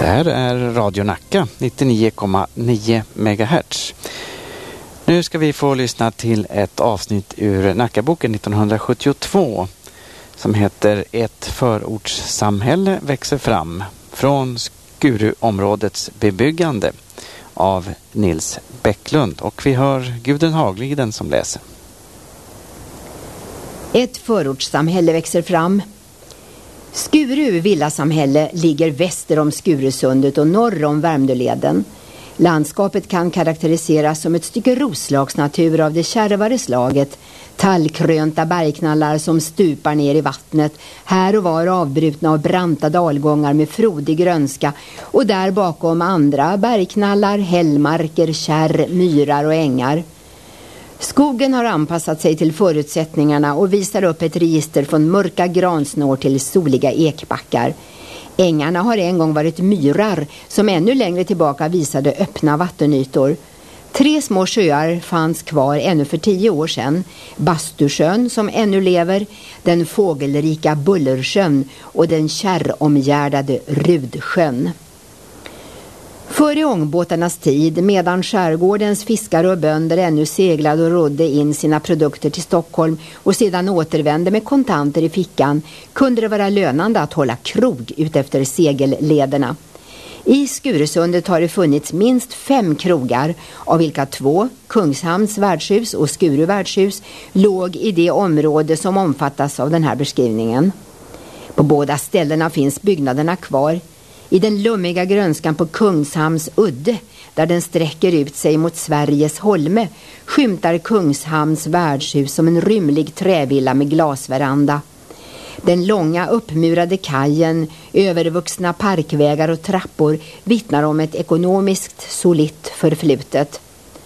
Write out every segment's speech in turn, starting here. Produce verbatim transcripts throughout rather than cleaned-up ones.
Det här är Radio Nacka, nittionio komma nio megahertz. Nu ska vi få lyssna till ett avsnitt ur Nackaboken nittonhundrasjuttiotvå som heter Ett förortssamhälle växer fram från Skuruområdets bebyggande av Nils Bäcklund. Och vi hör Gudrun Hagliden som läser. Ett förortssamhälle växer fram. Skuru villasamhälle ligger väster om Skurusundet och norr om Värmdöleden. Landskapet kan karaktäriseras som ett stycke roslagsnatur av det kärvare slaget. Tallkrönta bergknallar som stupar ner i vattnet, här och var avbrutna av branta dalgångar med frodig grönska, och där bakom andra bergknallar, hällmarker, kärr, myrar och ängar. Skogen har anpassat sig till förutsättningarna och visar upp ett register från mörka gransnår till soliga ekbackar. Ängarna har en gång varit myrar som ännu längre tillbaka visade öppna vattenytor. Tre små sjöar fanns kvar ännu för tio år sedan. Bastusjön som ännu lever, den fågelrika Bullersjön och den kärromgärdade Rudsjön. Före ångbåtarnas tid, medan skärgårdens fiskare och bönder ännu seglade och rodde in sina produkter till Stockholm och sedan återvände med kontanter i fickan, kunde det vara lönande att hålla krog utefter segellederna. I Skurusundet har det funnits minst fem krogar, av vilka två, Kungshamns värdshus och Skuru värdshus, låg i det område som omfattas av den här beskrivningen. På båda ställena finns byggnaderna kvar. I den lummiga grönskan på Kungshamns udde, där den sträcker ut sig mot Sveriges holme, skymtar Kungshamns värdshus som en rymlig trävilla med glasveranda. Den långa uppmurade kajen, övervuxna parkvägar och trappor vittnar om ett ekonomiskt solitt förflutet.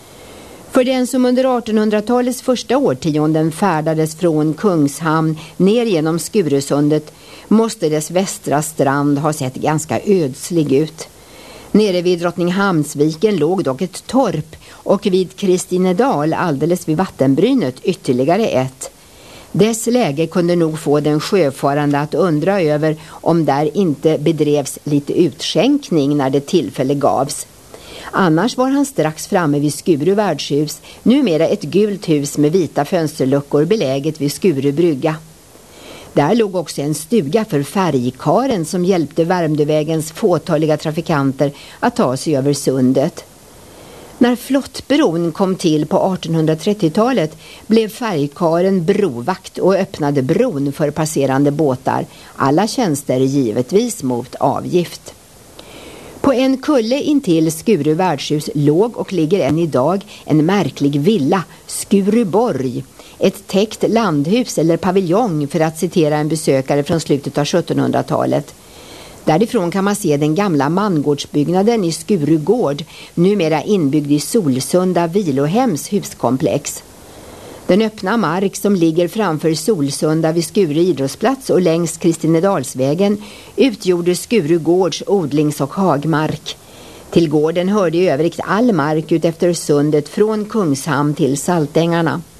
För den som under artonhundratalets första årtionden färdades från Kungshamn ner genom Skurusundet måste dess västra strand ha sett ganska ödslig ut. Nere vid Drottninghamnsviken låg dock ett torp och vid Kristinedal alldeles vid vattenbrynet ytterligare ett. Dess läge kunde nog få den sjöfarande att undra över om där inte bedrevs lite utskänkning när det tillfälle gavs. Annars var han strax framme vid Skuru värdshus, numera ett gult hus med vita fönsterluckor beläget vid Skuru brygga. Där låg också en stuga för färgkaren som hjälpte Värmdövägens fåtaliga trafikanter att ta sig över sundet. När flottbron kom till på artonhundratrettiotalet blev färgkaren brovakt och öppnade bron för passerande båtar. Alla tjänster givetvis mot avgift. På en kulle intill Skuru värdshus låg och ligger än idag en märklig villa, Skuruborg. Ett täckt landhus eller paviljong för att citera en besökare från slutet av sjuttonhundratalet. Därifrån kan man se den gamla mangårdsbyggnaden i Skurugård, numera inbyggd i Solsunda Vilohems huskomplex. Den öppna mark som ligger framför Solsunda vid Skuru idrottsplats och längs Kristinedalsvägen utgjorde Skurugårds odlings- och hagmark. Till gården hörde i övrigt all mark ut efter sundet från Kungshamn till Saltängarna.